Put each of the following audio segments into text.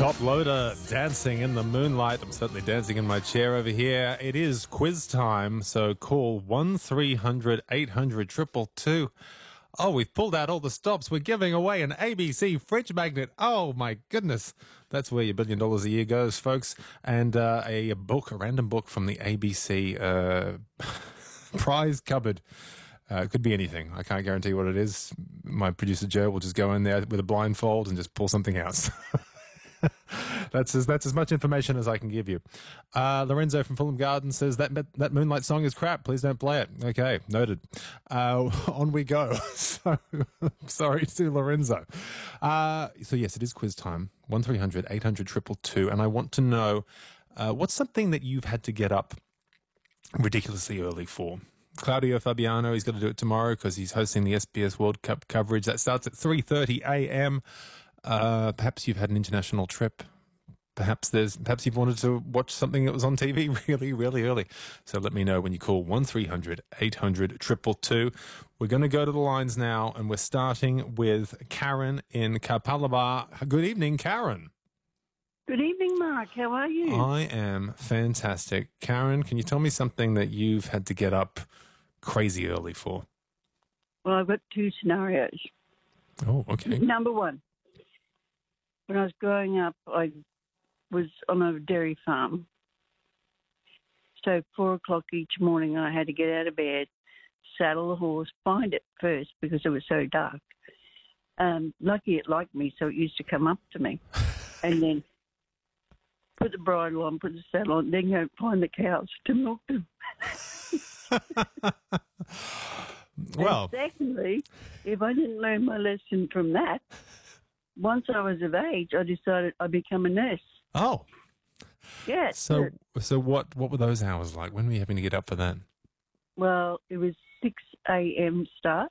Top Loader, Dancing in the Moonlight. I'm certainly dancing in my chair over here. It is quiz time, so call 1-300-800-222. Oh, we've pulled out all the stops. We're giving away an ABC fridge magnet. Oh, my goodness. That's where your $1 billion a year goes, folks. And a random book from the ABC prize cupboard. It could be anything. I can't guarantee what it is. My producer, Joe, will just go in there with a blindfold and just pull something out. That's as much information as I can give you. Lorenzo from Fulham Garden says that Moonlight song is crap. Please don't play it. Okay, noted. On we go. So, sorry to Lorenzo. So yes, it is quiz time. 1-300-800-222. And I want to know, what's something that you've had to get up ridiculously early for? Claudio Fabiano, he's got to do it tomorrow because he's hosting the SBS World Cup coverage. That starts at 3:30 a.m. Perhaps you've had an international trip. Perhaps you've wanted to watch something that was on TV really, really early. So let me know when you call 1-300-800-222. We're going to go to the lines now, and we're starting with Karen in Kapalaba. Good evening, Karen. Good evening, Mark. How are you? I am fantastic. Karen, can you tell me something that you've had to get up crazy early for? Well, I've got two scenarios. Oh, okay. Number one, when I was growing up, I was on a dairy farm. So 4 o'clock each morning, I had to get out of bed, saddle the horse, find it first because it was so dark. Lucky it liked me, so it used to come up to me. And then put the bridle on, put the saddle on, then go find the cows to milk them. Well, and secondly, if I didn't learn my lesson from that, once I was of age, I decided I'd become a nurse. oh. Yes. So what were those hours like? When were you having to get up for that? Well, it was 6 a.m. start.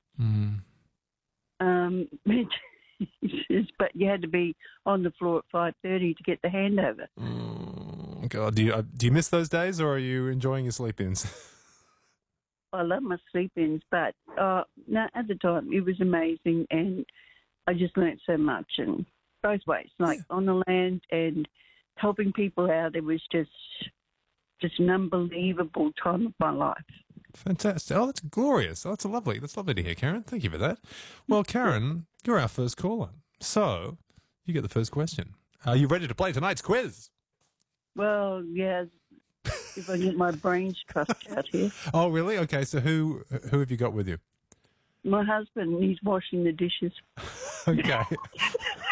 But you had to be on the floor at 5:30 to get the handover. God, do you miss those days, or are you enjoying your sleep-ins? I love my sleep-ins, but no, at the time it was amazing, and I just learnt so much, and both ways, like on the land and helping people out. It was just an unbelievable time of my life. Fantastic. Oh, that's glorious. Oh, that's lovely to hear, Karen. Thank you for that. Well, Karen, you're our first caller, so you get the first question. Are you ready to play tonight's quiz? Well, yeah, if I get my brains trust out here. Oh, really? Okay, so who have you got with you? My husband, he's washing the dishes. Okay.